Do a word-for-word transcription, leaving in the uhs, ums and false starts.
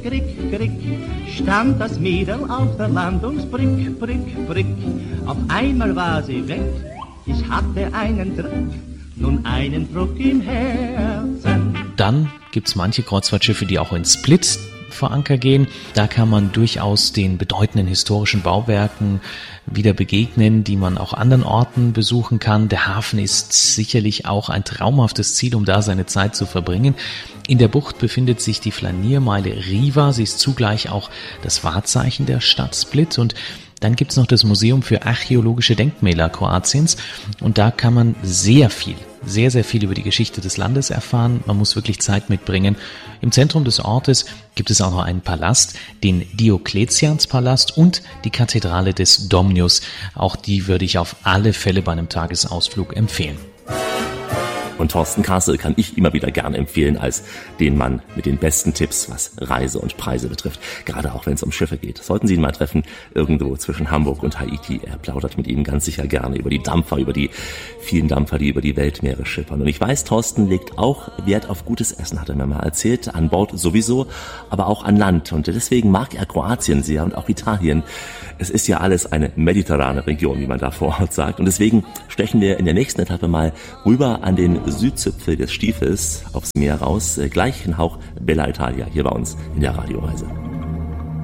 Krick, krick, stand das Mädel auf der Landungsbrück, Brück, Brück. Auf einmal war sie weg, ich hatte einen Druck, nun einen Druck im Herzen. Dann gibt's manche Kreuzfahrtschiffe, die auch in Split vor Anker gehen. Da kann man durchaus den bedeutenden historischen Bauwerken wieder begegnen, die man auch anderen Orten besuchen kann. Der Hafen ist sicherlich auch ein traumhaftes Ziel, um da seine Zeit zu verbringen. In der Bucht befindet sich die Flaniermeile Riva. Sie ist zugleich auch das Wahrzeichen der Stadt Split. Und dann gibt's noch das Museum für archäologische Denkmäler Kroatiens. Und da kann man sehr viel, sehr, sehr viel über die Geschichte des Landes erfahren. Man muss wirklich Zeit mitbringen. Im Zentrum des Ortes gibt es auch noch einen Palast, den Diokletianspalast und die Kathedrale des Domnius. Auch die würde ich auf alle Fälle bei einem Tagesausflug empfehlen. Und Thorsten Kassel kann ich immer wieder gerne empfehlen als den Mann mit den besten Tipps, was Reise und Preise betrifft. Gerade auch wenn es um Schiffe geht. Sollten Sie ihn mal treffen, irgendwo zwischen Hamburg und Haiti. Er plaudert mit Ihnen ganz sicher gerne über die Dampfer, über die vielen Dampfer, die über die Weltmeere schippern. Und ich weiß, Thorsten legt auch Wert auf gutes Essen, hat er mir mal erzählt. An Bord sowieso, aber auch an Land. Und deswegen mag er Kroatien sehr und auch Italien. Es ist ja alles eine mediterrane Region, wie man da vor Ort sagt. Und deswegen stechen wir in der nächsten Etappe mal rüber an den Südzipfel des Stiefels aufs Meer raus. Gleich ein Hauch Bella Italia hier bei uns in der Radioreise.